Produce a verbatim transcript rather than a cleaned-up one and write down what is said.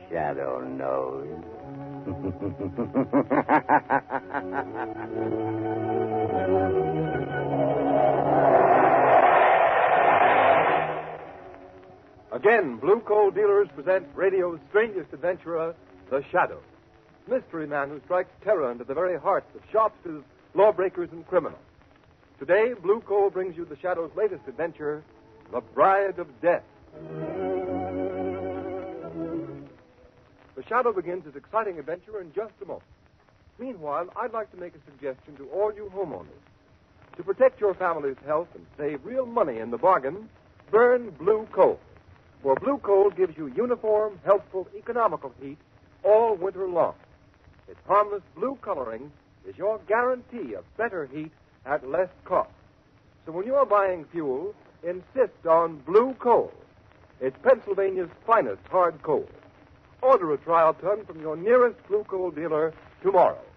Shadow knows. Again, Blue Coal Dealers present radio's strangest adventurer, The Shadow. Mystery man who strikes terror into the very hearts of shopsters, lawbreakers, and criminals. Today, Blue Coal brings you The Shadow's latest adventure, The Bride of Death. The Shadow begins his exciting adventure in just a moment. Meanwhile, I'd like to make a suggestion to all you homeowners. To protect your family's health and save real money in the bargain, burn Blue Coal. For Blue Coal gives you uniform, helpful, economical heat all winter long. Its harmless blue coloring is your guarantee of better heat at less cost. So when you're buying fuel, insist on Blue Coal. It's Pennsylvania's finest hard coal. Order a trial ton from your nearest Blue Coal dealer tomorrow.